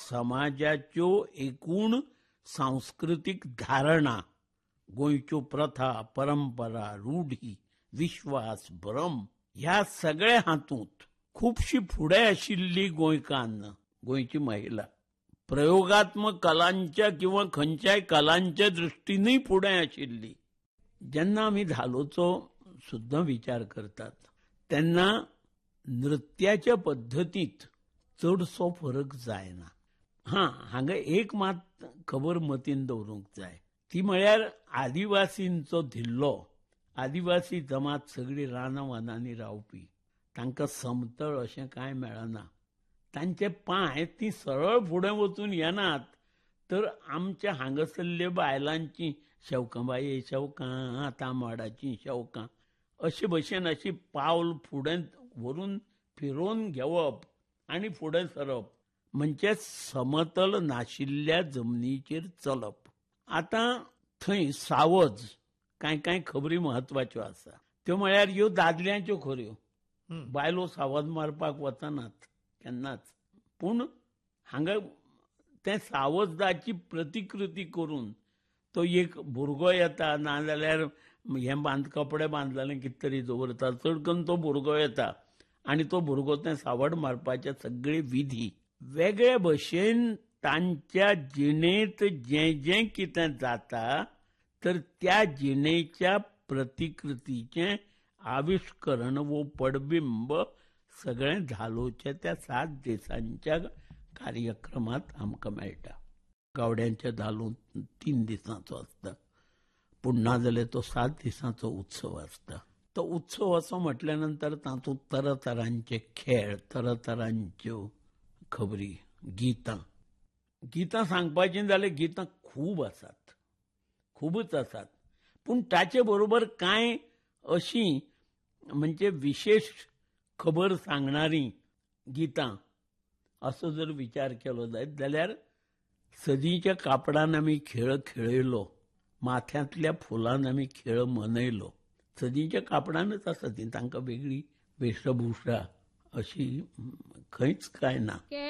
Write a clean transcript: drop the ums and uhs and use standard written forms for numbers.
समाजाच्यो एकूण सांस्कृतिक धारणा, गोंयच्यो प्रथा, परंपरा, रूढी, विश्वास, भ्रम ह्या सगळ्या हातूंत खूबशी फुडें आशिल्ली गोंयची महिला प्रयोगात्मक कलांच्या किंवा खंयच्याय कलांच्या दृष्टीनय फुडें आशिल्ली. जेन्ना आमी धालोचो सुद्धा विचार करतात तेन्ना नृत्याच्या पद्दतीत चडसो फरक जायना. हांगा एक मात खबर मतीन दवरूंक जाय, ती म्हळ्यार आदिवासींचो धिल्लो. आदिवासी जमात सगळी रानां वनांनी रावपी, तांकां समतळ अशें कांय मेळना. तांचे पांय ती सरळ फुडें वचून येनात, तर आमच्या हांगासरल्या बायलांची शेवकांबाये शेवकां, तांबडाची शेवकां अशे भशेन अशी पावल फुडें व्हरून फिरोवन घेवप आनी फुडें सरप, म्हणजे समतल नाशिल्ल्या जमनीचेर चलप. आतां थंय सावज कांय खबरी म्हत्वाच्यो आसा. त्यो म्हळ्यार ह्यो दादल्यांच्यो खऱ्यो. बायलो सावज मारपाक वचनात केन्नाच. पूण हांगा ते सावजाची प्रतिकृती करून तो एक भुरगो येता, नाजाल्यार कपडे बांदलेले कितें तरी दवरता, चड करून तो भुरगो येता आनी तो भुरगो तें सावड मारपाचे सगळे विधी वेगळे भशेन तांच्या जिणेंत जें जें कितें जाता तर त्या जिणेच्या प्रतिकृतीचें आविष्करण वो पडबिंब सगळें धालोच्या त्या 7 दिसांच्या कार्यक्रमात आमकां मेळटा. गावड्यांच्या धालो 3 दिसांचो आसता, पूण ना जाल्यार तो 7 दिसांचो उत्सव आसता. तो उत्सव असो म्हटल्या नंतर तातूंत तरातरांचे खेळ, तरातरांच्यो खबरी, गितां सांगपाचीं जाल्यार गितां खूबच आसात. पूण ताचे बरोबर कांय अशीं म्हणजे विशेष खबर सांगणारी गितां असो जर विचार केलो जायत जाल्यार सदीच्या कापडान आमी खेळ खेळयलो, माथ्यांतल्या फुलान आमी खेळ मनयलो. सदीच्या कापडानच आसा ती, तांकां वेगळी वेशभूषा अशी खंयच काय ना.